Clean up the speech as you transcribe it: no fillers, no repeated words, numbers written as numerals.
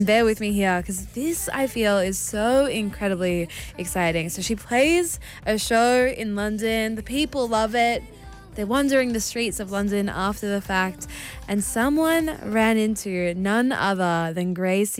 Bear with me here because this I feel is so incredibly exciting. So she plays a show in London. The people love it. They're wandering the streets of London after the fact, and someone ran into none other than Gracie.